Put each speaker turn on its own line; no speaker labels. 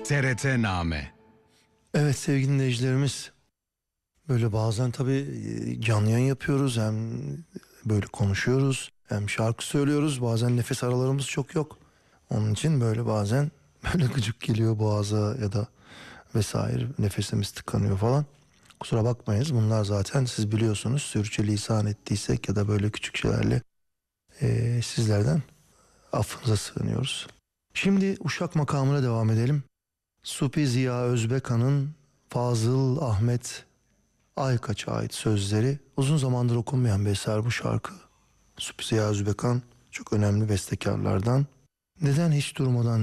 TRT-Name.
Evet sevgili dinleyicilerimiz, böyle bazen tabii canlı yayın yapıyoruz, hem böyle konuşuyoruz, hem şarkı söylüyoruz. Bazen nefes aralarımız çok yok. Onun için böyle bazen böyle gıcık geliyor boğaza ya da vesaire, nefesimiz tıkanıyor falan. Kusura bakmayınız, bunlar zaten siz biliyorsunuz, sürçülisan ettiysek ya da böyle küçük şeylerle sizlerden affınıza sığınıyoruz. Şimdi Uşak makamına devam edelim. Supi Ziya Özbekan'ın Fazıl Ahmet Aykaç'a ait sözleri. Uzun zamandır okunmayan bir eser bu şarkı. Supi Ziya Özbekan çok önemli bestekarlardan. Neden hiç durmadan